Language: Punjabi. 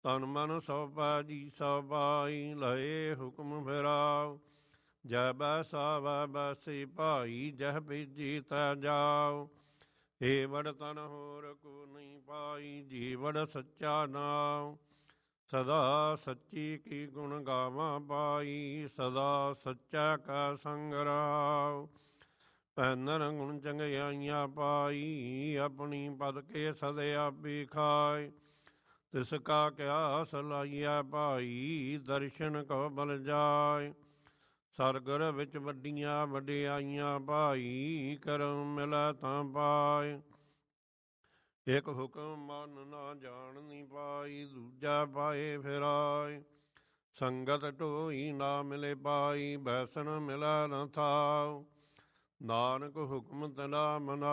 ਤਨ ਮਨ ਸਭ ਬਾਜੀ ਸਭ ਪਾਈ, ਲਏ ਹੁਕਮ ਫਿਰਾਓ। ਜੈ ਬੈ ਸਾਵੈ ਬੈਸੀ ਭਾਈ, ਜਹ ਬੀਜੀ ਤੈ ਜਾਓ। ਏ ਵਡ ਤਨ ਹੋਰ ਕੋ ਨਹੀਂ ਪਾਈ, ਜੀ ਵਡ ਸੱਚਾ ਨਾਮ। ਸਦਾ ਸੱਚੀ ਕੀ ਗੁਣ ਗਾਵਾਂ ਪਾਈ, ਸਦਾ ਸੱਚਾ ਕਾ ਸੰਗ ਰਾਵ। ਪੈਨਰ ਗੁਣ ਚੰਗਿਆਈਆਂ ਪਾਈ, ਆਪਣੀ ਪਦ ਕੇ ਸਦੇ ਆਪੀ ਖਾਏ। ਤਿਸ ਕਾ ਕਿਆਸ ਲਾਈਐ ਭਾਈ, ਦਰਸ਼ਨ ਕੋ ਬਲ ਜਾਏ। ਸਰਗਰ ਵਿੱਚ ਵੱਡੀਆਂ ਵਡਿਆਈਆਂ ਭਾਈ, ਕਰਮ ਮਿਲੈ ਤਾਂ ਪਾਏ। ਇਕ ਹੁਕਮ ਮਨ ਨਾ ਜਾਣਨੀ ਪਾਈ, ਦੂਜਾ ਪਾਏ ਫਿਰਾਏ। ਸੰਗਤ ਢੋਈ ਨਾ ਮਿਲੇ ਪਾਈ, ਬੈਸਣ ਮਿਲੈ ਨ ਥਾਉ। ਨਾਨਕ ਹੁਕਮ ਤਨਾ ਮਨਾ